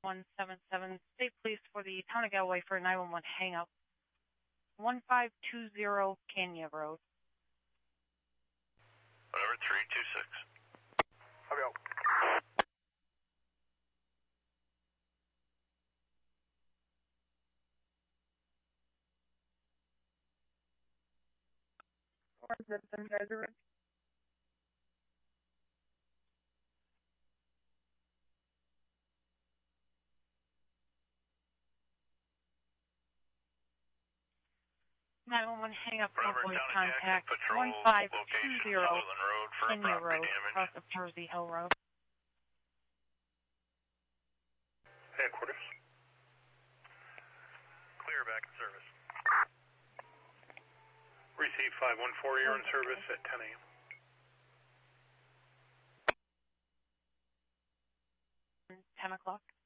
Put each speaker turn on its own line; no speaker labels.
177, State Police for the Town of Galway for 911 hangout. 1520 Kenya Road.
Whatever, 326.
I'll go. Road.
911 hang up,
Remember,
voice
Town of
contact,
Jackson, Patrol
1520
Sutherland Road for
Kenya
property
Road,
damage.
south of Jersey Hill Road.
Headquarters. Clear back in service. Receive 514, you're in service at 10 a.m.
$10 o'clock.